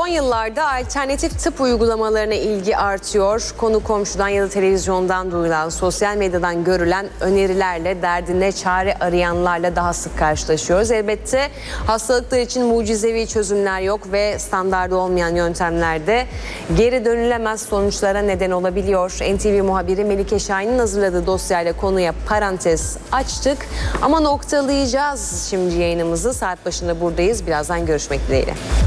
Son yıllarda alternatif tıp uygulamalarına ilgi artıyor. Konu komşudan ya da televizyondan duyulan, sosyal medyadan görülen önerilerle, derdine çare arayanlarla daha sık karşılaşıyoruz. Elbette hastalıklar için mucizevi çözümler yok ve standardı olmayan yöntemlerde geri dönülemez sonuçlara neden olabiliyor. NTV muhabiri Melike Şahin'in hazırladığı dosyayla konuya parantez açtık. Ama noktalayacağız şimdi yayınımızı. Saat başında buradayız. Birazdan görüşmek dileğiyle.